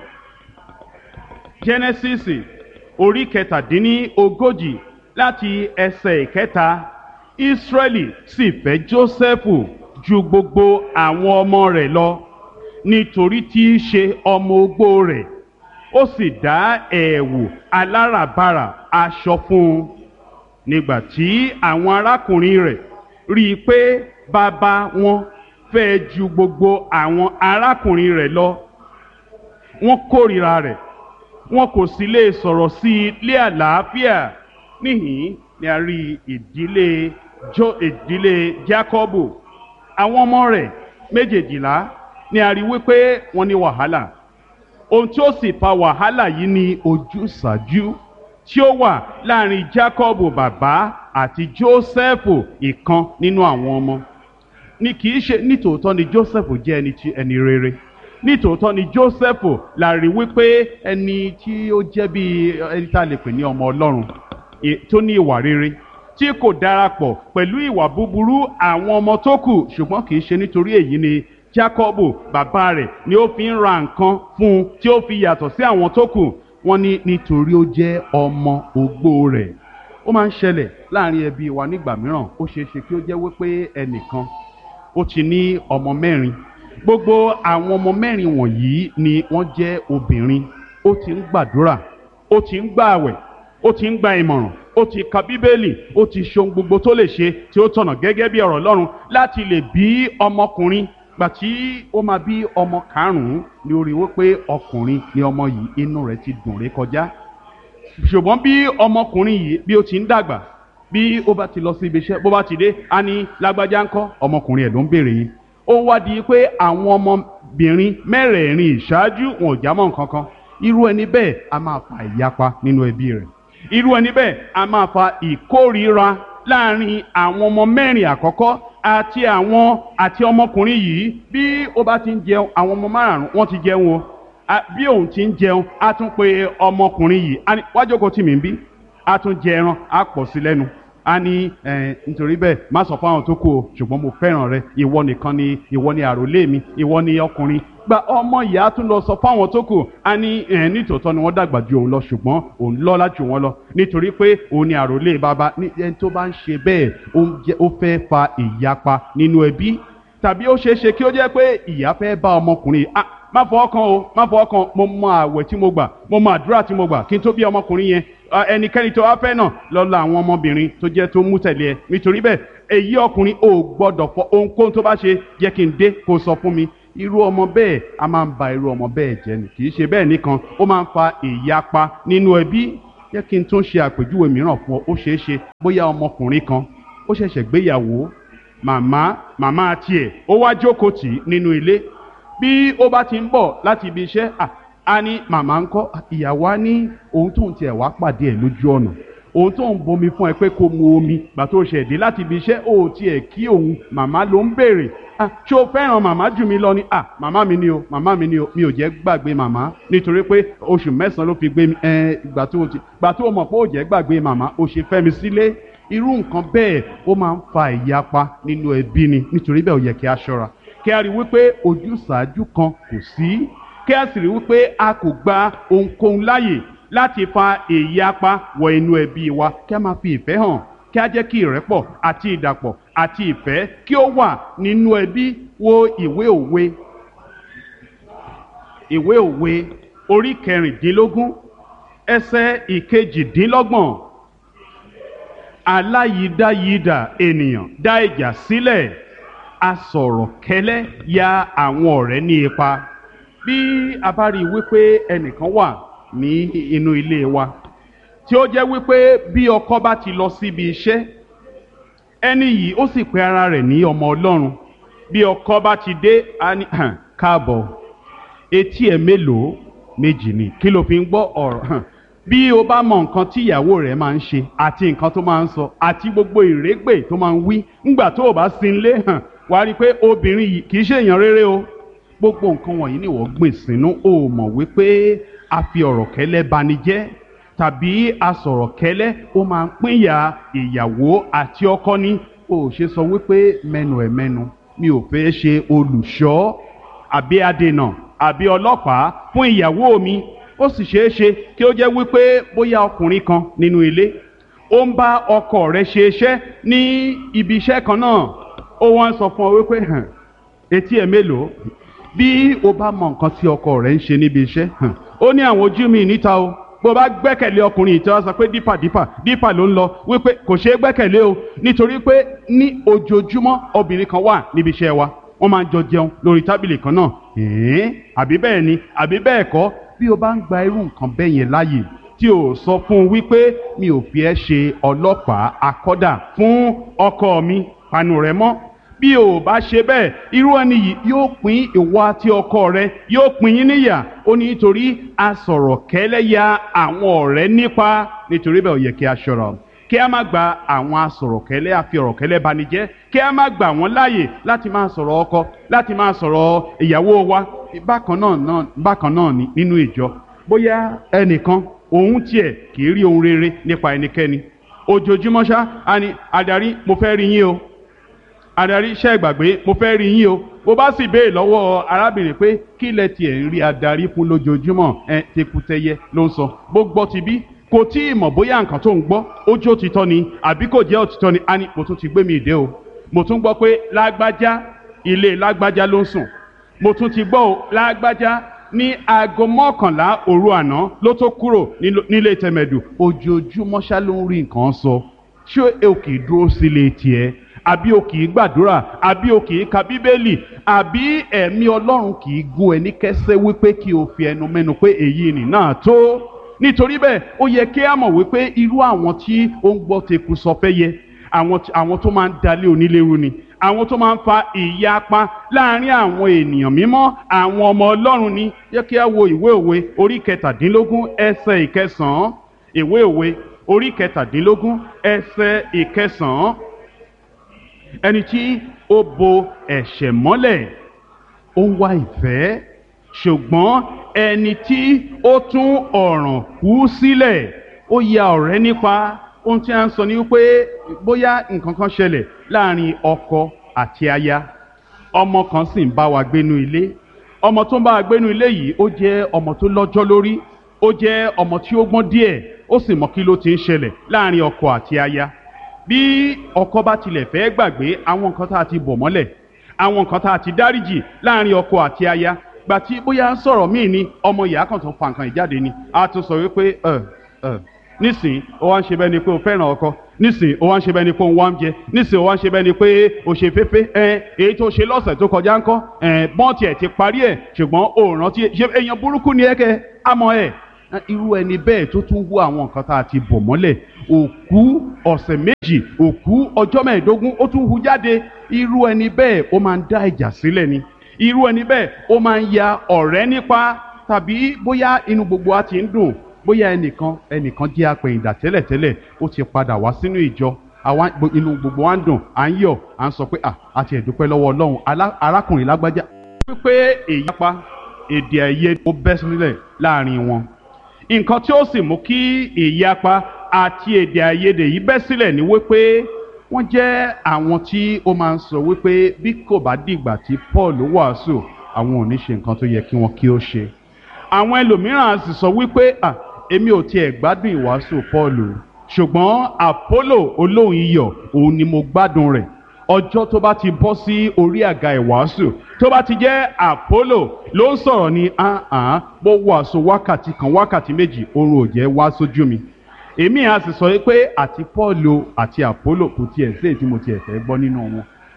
Jẹ́nẹ́sísì orí kẹtàdínlógójì láti ẹsẹ̀ ìkẹta, Ísírẹ́lì sì fẹ́ Jósẹ́fù ju gbogbo àwọn ọmọ rẹ̀ lọ nítorí tí í ṣe ọmọ ogbó rẹ̀, ó sì dá ẹ̀wù aláràbarà aṣọ fún un. Nígbà tí àwọn arákùnrin rẹ̀ rí i pé bàbá wọn fẹ́ ju gbogbo àwọn arákùnrin rẹ̀ lọ, wọ́n kórìíra rẹ̀, wọn kò sì lè sọ̀rọ̀ sí i lé àlàáfíà. Níhìn ni a rí ìdílé Jákọ́bù, àwọn ọmọ rẹ̀ méjèèjìlá ni a rí wípé wọ́n ní wàhálà. Ohun tí ó sì fa wàhálà yìí ni ojúsàájú tí ó wà láàrin Jákọ́bù bàbá àti Jósẹ́fù ìkan nínú àwọn ọmọ. Ní kì í ṣe nítòótọ́ ni Jósẹ́fù jẹ́ ẹni rere, nítòótọ́ ni Jósẹ́fù la rí wípé ẹni tí ó jẹ́ bí ẹni tá a lè pè ní ọmọ Ọlọ́run tó ní ìwà rere, tí kò darapọ̀ pẹ̀lú ìwà búburú àwọn ọmọ tó kù. Ṣùgbọ́n kì í ṣe nítorí èyí ni Jákọ́bù bàbá rẹ̀ ni ó fi ń ra nǹkan fún un tí ó fi yàtọ̀ sí àwọn tó kù. Wọ́n ní nítorí ó jẹ́ ọmọ ogbó rẹ̀. Ó máa ń ṣẹlẹ̀ láàrin ẹbí wa nígbà mìíràn. Ó ṣeé ṣe kí ó jẹ́ wípé ẹnìkan ó ti ní ọmọ mẹ́rin. Gbogbo àwọn ọmọ mẹ́rin wọ̀nyí ni wọ́n jẹ́ obìnrin. Ó ti ń gbàdúrà, ó ti ń gbààwẹ̀, ó ti ń gba ìmọ̀ràn, ó ti ka Bíbélì, ó ti ṣe ohun gbogbo tó lè ṣe tí ó tọ̀nà gẹ́gẹ́ bí ọ̀rọ̀ Ọlọ́run láti lè bí ọmọkùnrin. Gbà tí ó máa bí ọmọ karùn-ún ni ó rí wípé ọkùnrin ni ọmọ yìí, inú rẹ̀ ti dùn ré kọjá. Ṣùgbọ́n bí ọmọkùnrin yìí bí ó ti ń dàgbà, bí ó bá ti lọ sí ibi iṣẹ́, bó bá ti dé, á ní lágbájá ńkọ́, ọmọkùnrin ẹ̀ ló ń béèrè yìí. Ó wá di pé àwọn ọmọbìnrin mẹ́rẹ̀ẹ̀rin ìṣáájú wọn ò jámọ́ nǹkan kan. Irú ẹni bẹ́ẹ̀ a máa fa ìyapa nínú ẹbí rẹ̀. Irú ẹni bẹ́ẹ̀ a máa fa ìkórìíra láàrin àwọn ọmọ mẹ́rin àkọ́kọ́ àti ọmọkùnrin yìí. Bí ó bá ti ń jẹun, àwọn ọmọ márùn-ún wọ́n ti jẹun o. Bí òun ti ń jẹun, á tún pe ọmọkùnrin yìí, wá jókòó tì mí ń bí, á tún jẹ ẹran, á pọ̀ sí lẹ́nu. Á ní nítorí bẹ́ẹ̀ má sọ fáwọn tó kù o, ṣùgbọ́n mo fẹ́ràn rẹ, ìwọ ni àròlé mi, ìwọ ni ọkùnrin. Gba ọmọ yìí á tún lọ sọ fáwọn tó kù, á ní nítòótọ́ ni wọ́n dàgbà ju òun lọ, ṣùgbọ́n òun lọ́lá jù wọ́n lọ nítorí pé òun ni àròlé bàbá. Ẹni tó bá ń ṣe bẹ́ẹ̀ ó fẹ́ fa ìyapa nínú ẹbí. Tàbí ó ṣeé ṣe kí ó jẹ́ pé ìyá fẹ́ bá ọmọkùnrin má fọwọ́ kan o, má fọwọ́ kan, mo mọ àwẹ̀ tí mo gbà, mo mọ àdúrà tí mo gbà kí n tó bí ọmọkùnrin yẹn. Ẹnikẹ́ni tó wá fẹ́ náà lọ la àwọn ọmọbìnrin tó jẹ́ tó mú tẹ̀lé ẹ. Nítorí bẹ́ẹ̀ èyí ọkùnrin ò gbọ́dọ̀ fọ ohunkóhun tó bá ṣe, jẹ́ kí n dé kó sọ fún mi. Irú ọmọ bẹ́ẹ̀ a máa ń ba irú ọmọ bẹ́ẹ̀ jẹ́ ni. Kì í ṣe bẹ́ẹ̀ nìkan, ó máa ń fa ìyapa nínú ẹbí. Jẹ́ kí n tún ṣe àpèjúwe mìíràn fún ọ. Ó ṣeé ṣe bóyá ọmọkùnrin kan ó ṣẹ̀ṣẹ̀ gbéyàwó, màmá tiẹ̀ ó wá jókòó tì í nínú ilé. Bí ó bá ti ń bọ̀ láti ibi iṣẹ́, á ní màmá ńkọ́, ìyàwó á ní òun tóun tiẹ̀ wá pàdé ẹ̀ lójú ọ̀nà, òun tóun bomi fún ẹ pé kó mu omi gbà tó ṣẹ̀ dé láti ibi iṣẹ́, ó tiẹ̀ kí òun, màmá ló ń béèrè. Ṣé o fẹ́ràn màmá jù mí lọ ni? Màmá mi ni o, mi ò jẹ́ gbàgbé màmá nítorí pé oṣù 9 ló fi gbé mi. Gbà tó mọ̀ pé ó jẹ́ gbàgbé màmá, ó ṣe fẹ́ mi sílé. Irú nǹkan bẹ́ẹ̀ ó máa ń fa ìyapa nínú ẹbí ni. Nítorí bẹ́ẹ̀ ó yẹ kí a ṣọ́ra, kí a rí wípé ojúsàájú kan kò sí, kí a sì rí wípé a kò gba ohunkóhun láàyè láti fa ìyapa wọ inú ẹbí wa. Kí a máa fi ìfẹ́ hàn, kí a jẹ́ kí ìrẹ́pọ̀ àti ìdàpọ̀ àti ìfẹ́ kí ó wà nínú ẹbí. Wo ìwé òwe orí 16 ẹsẹ̀ 22. Aláyídáyídà ènìyàn dá ìjà sílẹ̀, asọ̀rọ̀kẹ́lẹ́ ya àwọn ọ̀rẹ́ ní ipa. Bí a bá rí i wípé ẹnìkan wà ní inú ilé wa tí ó jẹ́ wípé bí ọkọ bá ti lọ síbi iṣẹ́, ẹni yìí ó sì pe ara rẹ̀ ní ọmọ Ọlọ́run, bí ọkọ bá ti dé á ní káàbọ̀, etí ẹ̀ mélòó? Méjì ni, kí ló fi ń gbọ́ ọ̀rọ̀? Bí o bá mọ nǹkan tí ìyàwó rẹ̀ máa ń ṣe àti nǹkan tó máa ń sọ àti gbogbo ìrégbè tó máa ń wí ńgbà tó o bá sí ilé, wàá rí i pé obìnrin yìí kì í ṣe èèyàn rere o. Gbogbo nǹkan wọ̀nyí ni wọ́n gbìn sínú, o mọ̀ wípé a fi ọ̀rọ̀ kẹ́lẹ́ bani jẹ́ tàbí asọ̀rọ̀ kẹ́lẹ́ ó máa ń pínyà ìyàwó àti ọkọ ní. O ṣe sọ wípé mẹ́nu ẹ̀ mẹ́nu, mi ò fẹ́ ṣe olùṣọ́ àbí adènà àbí ọlọ́pàá fún ìyàwó mi. Ó sì ṣeé ṣe kí ó jẹ́ wípé bóyá ọkùnrin kan nínú ilé ó ń bá ọkọ rẹ̀ ṣe iṣẹ́ ní ibi iṣẹ́ kan náà, ó wọ́n sọ fún ọ wípé etí ẹ̀ mélòó? Bí o bá mọ nǹkan tí ọkọ rẹ̀ ń ṣe níbi iṣẹ́, ó ní àwọn ojú mi níta o. Bó bá gbẹ́kẹ̀lé ọkùnrin yìí tí wọ́n sọ pé dípà ló ń lọ, wípé kò ṣeé gbẹ́kẹ̀lé o, nítorí pé ní ojoojúmọ́ obìnrin kan wà níbi iṣẹ́ wa, wọ́n máa ń jọ jẹun lórí tábìlì kan náà. Àbí bẹ́ẹ̀ ni àbí bẹ́ẹ̀ kọ́? Bí o bá ń gba irú nǹkan bẹ́ẹ̀ yẹn láàyè tí o sọ fún un wípé mi ò fi ẹ́ ṣe ọlọ́pàá akọ́dà fún ọkọ mi, panu rẹ̀ mọ́. Bí o bá ṣe bẹ́ẹ̀, irú ẹni yìí yóò pín ìwọ àti ọkọ rẹ, yóò pín yín níyà. Ó ní nítorí asọ̀rọ̀kẹ́lẹ́ ya àwọn ọ̀rẹ́ nípa. Nítorí bẹ́ẹ̀ ó yẹ kí a ṣọ́ra, kí a má gba àwọn asọ̀rọ̀kẹ́lẹ́ àfi ọ̀rọ̀kẹ́lẹ́ banijẹ́, kí a má gbà wọ́n láàyè láti máa sọ̀rọ̀ ọkọ, láti máa sọ̀rọ̀ ìyàwó wa. Bákan náà ni nínú ìjọ, bóyá ẹnìkan òun tiẹ̀ kì í rí ohun rere nípa ẹnikẹ́ni, ojoojúmọ́ ṣá á ní adarí mo fẹ́ rí yín o, adarí ṣẹ́ ìgbàgbé mo fẹ́ rí yín o. Bó bá sì béè lọ́wọ́ arábìnrin pé kí lẹ tiẹ̀ ń rí adarí fún lójoojúmọ́, tekutẹyẹ ló ń sọ. Bó gbọ́ ti bí kò tí ì mọ̀ bóyá nǹkan tó ń gbọ́ ó jó òtítọ́ ni àbí kò jẹ́ òtítọ́ ni. A ní mo tún ti gbé mi ìdè o, mo tún gbọ́ pé lágbájá ilé lágbájá ló ń sùn, mo tún ti gbọ́ o lágbájá ní aago 11 òru àná ló tó kúrò nílé tẹ̀mẹ̀dù. Ojoojúmọ́ ṣá ló ń rí nǹkan sọ. Ṣé o kì í dúró sílé tiẹ̀? Àbí o kì í gbàdúrà? Àbí o kì í ka bíbélì? Àbí ẹ̀mí Ọlọ́run kì í gún ẹ ní kẹ́sẹ́ wípé kí o fi ẹnu mẹ́nu pé èyí nì náà tó? Nítorí bẹ́ẹ̀ ó yẹ kí a mọ̀ wípé irú àwọn tí ó ń gbọ́ teku sọ fẹ́ yẹ, àwọn tó máa ń dalé onílérú ni, àwọn tó máa ń fa ìyapa láàrin àwọn ènìyàn mímọ́, àwọn ọmọ Ọlọ́run ni. Yẹ kí a wo ìwé òwe orí 17 ẹsẹ̀ 9. Ìwé òwe orí 17 ẹsẹ̀ 9. Ẹni tí ó bo ẹ̀ṣẹ̀ mọ́lẹ̀ ó ń wá ìfẹ́, ṣùgbọ́n ẹni tí ó tún ọ̀ràn kú sílẹ̀ ó ya ọ̀rẹ́ nípa. Ohun tí a ń sọ ni wípé bóyá nǹkan kan ṣẹlẹ̀ láàrin ọkọ àti aya, ọmọ kan sì ń bá wa gbénú ilé. Ọmọ tó ń bá wa gbénú ilé yìí ó jẹ́ ọmọ tó lọ́jọ́ lórí, ó jẹ́ ọmọ tí ó gbọ́n díẹ̀, ó sì mọ kí ló ti ń ṣẹlẹ̀ láàrin ọkọ àti aya. Bí ọkọ bá tilẹ̀ fẹ́ gbàgbé àwọn nǹkan tá a ti bò mọ́lẹ̀, àwọn nǹkan tá a ti dáríjì láàrin ọkọ àti aya, gbà tí bóyá ń sọ̀rọ̀ míì ni ọmọ ìyá kan tó fa nǹkan ìjáde ni, a tún sọ wípé nísìn ó wá ń ṣe bẹ́ẹ̀ ni pé o fẹ́ràn ọkọ, nísìn ó wá ń ṣe bẹ́ẹ̀ ni pé o ń wá ń jẹ, nísìn ó wá ń ṣe bẹ́ẹ̀ ni pé o ṣe fẹ́fẹ́, èyí tó ṣe lọ́sẹ̀ tó kọjá ńkọ́, bọ́n tiẹ̀ ti parí ẹ̀ ṣùgbọ́n o rántí ṣe èèyàn burúkú ni ẹ̀kẹ́ àmọ́ ẹ̀. Irú ẹni bẹ́ẹ̀ tó tún wú àwọn nǹkan tá a ti bò mọ́lẹ̀, òkú ọ̀sẹ̀ méjì, òkú ọjọ́ 15 ó tún hu jáde. Irú ẹni bẹ́ẹ̀ ó máa ń dá ìjà sílẹ̀ ni. Irú ẹni bẹ́ẹ̀ ó máa ń ya ọ̀rẹ́ nípa. Tàbí bóyá inú gbogbo wa ti ń dùn, bóyá ẹnìkan jẹ́ apẹ̀yìndà tẹ́lẹ̀tẹ́lẹ̀ ó ti padà wá sínú ìjọ, inú gbogbo wa ń dùn, à ń yọ̀, à ń sọ pé àti ẹ̀dúpẹ́ lọ́wọ́ Ọlọ́run arákùnrin lágbájá. Wípé èyí pa èdè àìyedè ó bẹ́ sílẹ̀ láàrin wọn. Nǹkan tí ó sì mú kí ìyapa àti èdè àìyedè yìí bẹ́ sílẹ̀ ni wípé wọ́n jẹ́ àwọn tí ó máa ń sọ wípé bí kò bá dìgbà tí Paul wàásù àwọn ò ní ṣe nǹkan tó yẹ kí wọ́n kí ó ṣe. Àwọn ẹlòmíràn sì sọ wípé èmi ò tiẹ̀ gbádùn ìwàásù Paul, ṣùgbọ́n Apollo olóhùn iyọ̀ òun ni mo gbádùn rẹ̀. Ọjọ́ tó bá ti bọ́ sí orí àga ìwàásù, tó bá ti jẹ́ Apollo ló ń sọ̀rọ̀ ni bó wàásù wákàtí kan wákàtí méjì oorun ò jẹ́ wá sójú mi. Èmi á sì sọ pé àti Paul àti Apollo kò tiẹ̀ sí èyí tí mo tiẹ̀ fẹ́ gbọ́ nínú wọn.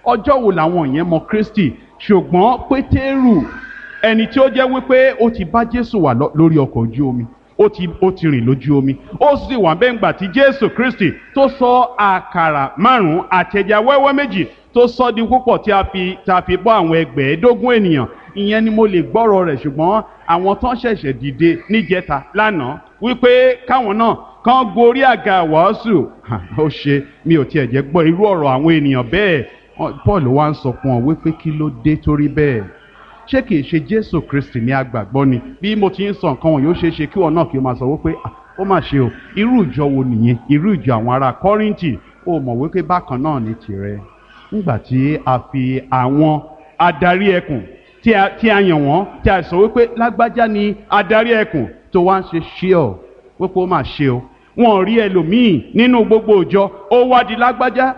ọjọ́ wo làwọn yẹn mọ Kristi? Ṣùgbọ́n Pétérù, ẹni tí ó jẹ́ wípé ó ti bá Jésù wà lórí ọkọ̀ ojú omi, ó ti rìn lójú omi, ó sì wà bẹ́ẹ̀ ńgbà tí Jésù Kristi tó sọ àkàrà 5 àti ẹja wẹ́wẹ́ 2 tó sọ di púpọ̀ tí a fi bọ́ àwọn 15 ènìyàn. Ìyẹn ni mo lè gbọ́rọ̀ rẹ̀, ṣùgbọ́n àwọn tán ṣẹ̀ṣẹ̀ dìde níjẹta lánàá wípé káwọn náà kán gorí àga wàásù, ó ṣe mi ò tiẹ̀ jẹ́ gbọ́ irú ọ̀rọ̀ àwọn ènìyàn bẹ́ẹ̀. Paul wá ń sọ fún ọ wípé kí ló dé torí bẹ́ẹ̀? Ṣé kìí ṣe Jésù Kristi ní agbàgbọ́ ni? Bí mo ti ń sọ nǹkan wọn yóò ṣe é ṣe kí wọn náà kí o máa sọ wípé ó mà ṣe o, irú ìjọ wo nìyẹn? Irú ìjọ àwọn ará Kọ́ríńtì. Ó mọ̀ wípé bákan náà ní tirẹ̀. Nígbà tí a fi àwọn adarí ẹkùn tí a yàn wọ́n, tí a sọ wípé lágbájá ni adarí ẹkùn, tó wá ń ṣe ṣíọ wípé ó mà ṣe o, wọn rí ẹlòmíì nínú gbogbo ìjọ, ó wá di lágbájá.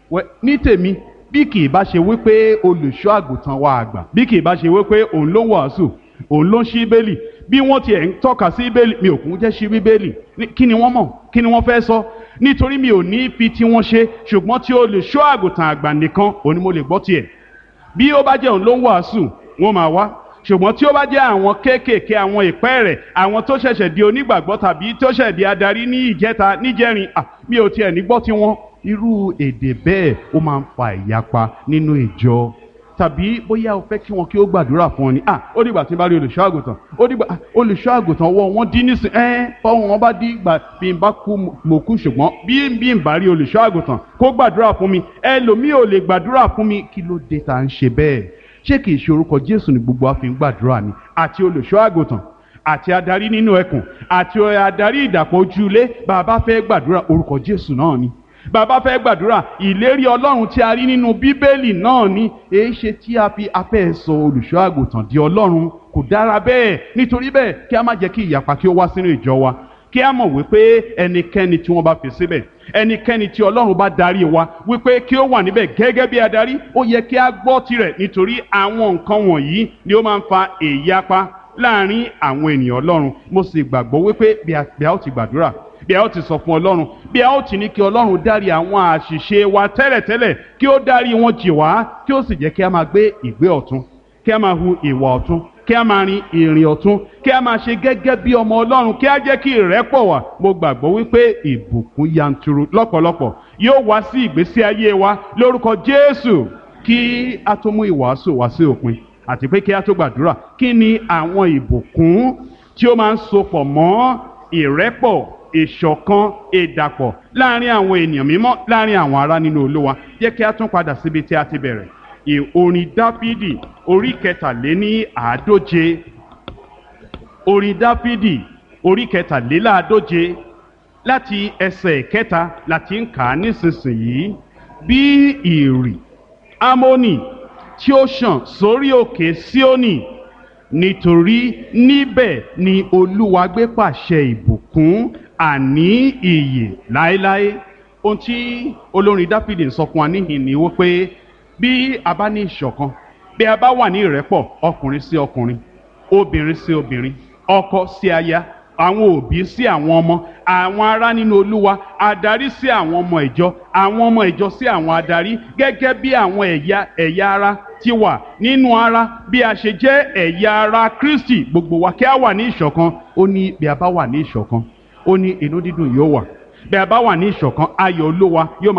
Ní tèmi, bí kì í bá ṣe wípé olùṣọ́ àgùntàn wa àgbà, bí kì í bá ṣe wípé òun ló ń wàásù, òun ló ń ṣí bíbélì, bí wọ́n tiẹ̀ ń tọ́ka sí bíbélì, mi ò kún jẹ́ ṣí bíbélì. Kí ni wọ́n mọ̀? Kí ni wọ́n fẹ́ sọ? Nítorí mi ò ní fi tí wọ́n ṣe, ṣùgbọ́n tí olùṣọ́ àgùntàn àgbà nìkan òun ni mo lè gbọ́ tiẹ̀. Bí ó bá jẹ́ òun ló ń wàásù, wọ́n máa wá. Ṣùgbọ́n tí ó bá jẹ́ àwọn kéékèèké, àwọn ìpẹ́ rẹ̀, àwọn tó ṣẹ̀ṣẹ̀ di onígbàgbọ́ tàbí tó ṣẹ̀ di adarí ní ìjẹta níjẹrin, mi ò tiẹ̀ ní gbọ́ tiwọn. Irú èdè bẹ́ẹ̀ ó máa ń fa ìyapa nínú ìjọ. Tàbí bóyá o fẹ́ kí wọn kí ó gbàdúrà fún ọ ni, ó dìgbà tí n bá rí olùṣọ́ àgùntàn, ó dìgbà olùṣọ́ àgùntàn ọwọ́ wọn dí nísìn, fọwọ́ wọn bá dí ìgbà bí n bá kú mo kú, ṣùgbọ́n bí n bá rí olùṣọ́ àgùntàn kó gbàdúrà fún mi, ẹlòmíì ò lè gbàdúrà fún mi. Kí ló dé tá à ń ṣe bẹ́ẹ̀? Ṣé kìí ṣe orúkọ Jésù ni gbogbo wa fi ń gbàdúrà ni? Àti olùṣọ́ àgùntàn, àti adarí nínú ẹkùn, àti adarí ìdàpọ̀ ojúlé, bàbá fẹ́ gbàdúrà orúkọ Jésù náà ni. Bàbá fẹ́ gbàdúrà ìlérí Ọlọ́run tí a rí nínú Bíbélì náà ni. Èé ṣe tí a fi afẹ́ sọ olùṣọ́ àgùntàn di Ọlọ́run? Kò dára bẹ́ẹ̀. Nítorí bẹ́ẹ̀ kí a má jẹ́ kí ìyapa kí ó wá sínú ìjọ wa. Kí a mọ̀ wípé ẹnikẹ́ni tí wọ́n bá fi síbẹ̀, ẹnikẹ́ni tí Ọlọ́run bá darí wa wípé kí ó wà níbẹ̀ gẹ́gẹ́ bí adarí, ó yẹ kí a gbọ́ tirẹ̀, nítorí àwọn nǹkan wọ̀nyí ni ó máa ń fa ìyapa láàrin àwọn ènìyàn Ọlọ́run. Mo sì gbàgbọ́ wípé bí a ó ti gbàdúrà, bí a ó ti sọ fún Ọlọ́run, bí a ó ti ní kí Ọlọ́run dárí àwọn àṣìṣe wa tẹ́lẹ̀tẹ́lẹ̀, kí ó dárí wọn jì wá, kí ó sì jẹ́ kí a máa gbé ìgbé ọ̀tún, kí a máa hu ìwà ọ̀tún, kí a máa rin ìrìn ọ̀tún, kí a máa ṣe gẹ́gẹ́ bí ọmọ Ọlọ́run, kí a jẹ́ kí ìrẹ́pọ̀ wà. Mo gbàgbọ́ wípé ìbùkún yanturu lọ́pọ̀lọpọ̀ yóò wá sí ìgbésí ayé wa lórúkọ Jésù. Kí a tó mú ìwàásù wá sí òpin, àti pé kí a tó gbàdúrà, kí ni àwọn ìbùkún tí ó máa ń sopọ̀ mọ́ ìrẹ́pọ̀, ìṣọ̀kan, ìdàpọ̀ láàrin àwọn ènìyàn mímọ́, láàrin àwọn ará nínú Olúwa? Jẹ́ kí a tún padà síbi tí a ti bẹ̀rẹ̀. Orin Dáfídì orí 140. Orin Dáfídì orí 140 láti ẹsẹ̀ 1 láti ń kà á nísinsìnyí. Bí ìrì Ámónì tí ó ṣàn sórí òkè Síónì, nítorí níbẹ̀ ni Olúwa gbé pàṣẹ ìbùkún, àní ìyè láéláé. Ohun tí olórin Dáfídì ń sọ fún wa níhìn ni wípé bí a bá ní ìṣọ̀kan, bí a bá wà ní ìrẹ́pọ̀, ọkùnrin sí ọkùnrin, obìnrin sí obìnrin, ọkọ sí aya, àwọn òbí sí àwọn ọmọ, àwọn ará nínú Olúwa, adarí sí àwọn ọmọ ìjọ, àwọn ọmọ ìjọ sí àwọn adarí, gẹ́gẹ́ bí àwọn ẹ̀yà ara ti wà nínú ara, bí a ṣe jẹ́ ẹ̀yà ara Kristi, gbogbo wa kí a wà ní ìṣọ̀kan. Ó ní bí a bá wà ní ìṣọ̀kan, ó ní inú dídùn yóò wà. Bí a bá wà ní ìṣọ̀kan, ayọ̀ Olúwa yóò máa